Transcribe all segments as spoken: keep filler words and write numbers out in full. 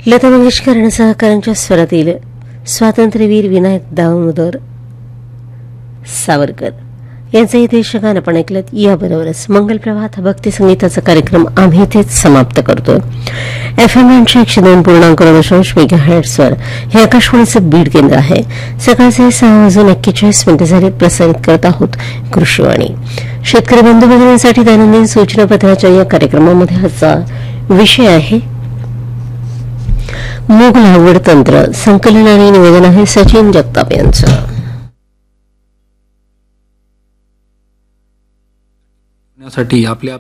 लता मंगेशकर आणि सहकाऱ्यांच्या स्वरातील स्वातंत्र्यवीर विनायक दामोदर सावरकर यांचं हे देशगान आपण ऐकलं. याबरोबरच मंगल प्रभात भक्ती संगीताचा कार्यक्रम आम्ही इथेच समाप्त करतो. एफ एम ऐंशी एकशे दोन पूर्णांक दशांश मेगा हर्ट्झवर हे आकाशवाणीचं बीड केंद्र आहे. सकाळचे सहा वाजून एक्केचाळीस मिनिटे झाले. प्रसारित करत आहोत कृषीवाणी. शेतकरी बंधू भगिनींसाठी दैनंदिन सूचनापत्राच्या या कार्यक्रमामध्ये आजचा विषय आहे मूग लागवड तंत्र. संकलन आणि निवेदन आहे सचिन जगताप यांचं. साठी आपल्या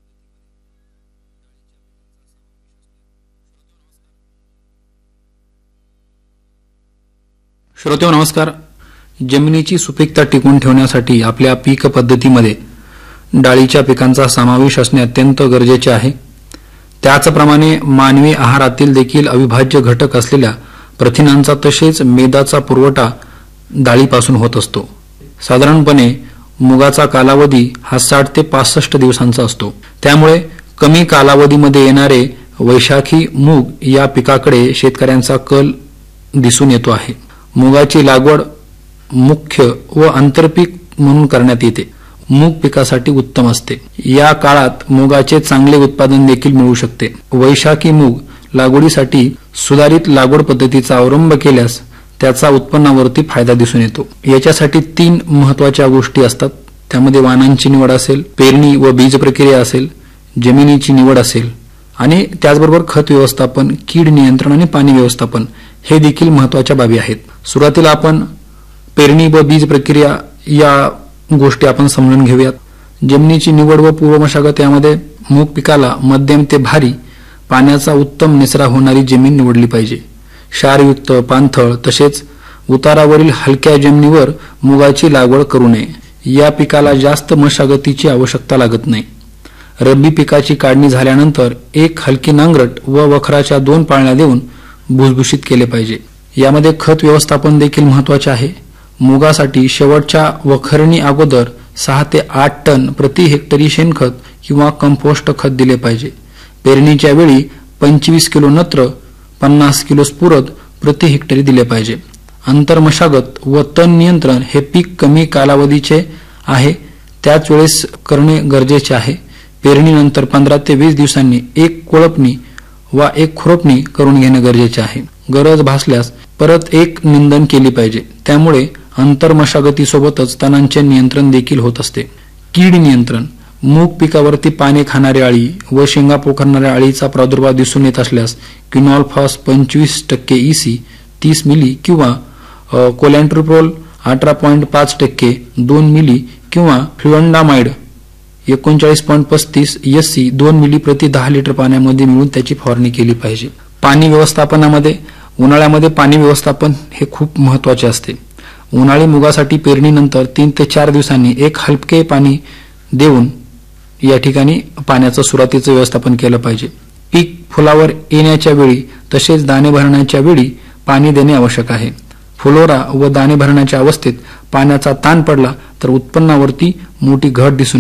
श्रोतेहो नमस्कार. जमिनीची सुपीकता टिकून ठेवण्यासाठी आपल्या पीक पद्धतीमध्ये डाळीच्या पिकांचा समावेश असणे अत्यंत गरजेचे आहे. त्याचप्रमाणे मानवी आहारातील देखील अविभाज्य घटक असलेल्या प्रथिनांचा तसेच मेदाचा पुरवठा डाळीपासून होत असतो. साधारणपणे मुगाचा कालावधी हा साठ ते पासष्ट दिवसांचा असतो. त्यामुळे कमी कालावधीमध्ये येणारे वैशाखी मूग या पिकाकडे शेतकऱ्यांचा कल दिसून येतो आहे. मुगाची लागवड मुख्य व आंतरपीक म्हणून करण्यात येते. मूग पिकासाठी उत्तम असते. या काळात मुगाचे चांगले उत्पादन देखील मिळू शकते. वैशाखी मूग लागवडीसाठी सुधारित लागवड पद्धतीचा अवलंब केल्यास त्याचा उत्पन्नावरती फायदा दिसून येतो. याच्यासाठी तीन महत्वाच्या गोष्टी असतात. त्यामध्ये वाणांची निवड असेल, पेरणी व बीज प्रक्रिया असेल, जमिनीची निवड असेल आणि त्याचबरोबर खत व्यवस्थापन, कीड नियंत्रण आणि पाणी व्यवस्थापन हे देखील महत्वाच्या बाबी आहेत. सुरुवातीला आपण पेरणी व बीज प्रक्रिया या गोष्टी आपण समजून घेऊयात. जमिनीची निवड व पूर्व मशागत यामध्ये मूग पिकाला मध्यम ते भारी पाण्याचा उत्तम निचरा होणारी जमीन निवडली पाहिजे. क्षारयुक्त, पाणथळ तसेच उतारावरील हलक्या जमिनीवर मुगाची लागवड करू नये. या पिकाला जास्त मशागतीची आवश्यकता लागत नाही. रब्बी पिकाची काढणी झाल्यानंतर एक हलकी नांगरट व वखराच्या दोन पाळण्या देऊन भुसभुशीत केले पाहिजे. यामध्ये खत व्यवस्थापन देखील महत्वाचे आहे. मुगासाठी शेवटच्या वखरणी अगोदर सहा ते आठ टन प्रति हेक्टरी शेणखत किंवा कंपोस्ट खत दिले पाहिजे. पेरणीच्या वेळी पंचवीस किलो नत्र, पन्नास किलो स्फुरद प्रति हेक्टरी दिले पाहिजे. आंतरमशागत व तण नियंत्रण हे पीक कमी कालावधीचे आहे, त्याच वेळेस करणे गरजेचे आहे. पेरणीनंतर पंधरा ते वीस दिवसांनी एक कोळपणी वा एक खुरपणी करून घेणे गरजेचे आहे. गरज भासल्यास परत एक निंदन केली पाहिजे. त्यामुळे आंतरमशागतीसोबतच तणांचे नियंत्रण देखील होत असते. कीड नियंत्रण. मूग पिकावरती पाने खाणारी अळी व शेंगा पोखरणाऱ्या अळीचा प्रादुर्भाव दिसून येत असल्यास क्विनॉलफॉस पंचवीस टक्के ईसी तीस मिली किंवा कोलॅन्ट्रोप्रोल अठरा पॉईंट पाच टक्के दोन मिली किंवा फ्लुएंडामाइड एकोणचाळीस पॉईंट पस्तीस एससी दोन मिली प्रति दहा लिटर पाण्यामध्ये मिळून त्याची फवारणी केली पाहिजे. पाणी व्यवस्थापनामध्ये उन्हाळ्यामध्ये पाणी व्यवस्थापन हे खूप महत्वाचे असते. उन्हाळी मुगासाठी पेरणीनंतर तीन ते चार दिवसांनी एक हलके पाणी देऊन या ठिकाणी पाण्याचं सुरुवातीचं व्यवस्थापन केलं पाहिजे. पीक फुलावर येण्याच्या वेळी तसेच दाणे भरण्याच्या वेळी पाणी देणे आवश्यक आहे. फुलोरा व दाणे भरण्याच्या अवस्थेत पाण्याचा ताण पडला तर उत्पन्नावरती मोठी घट दिसून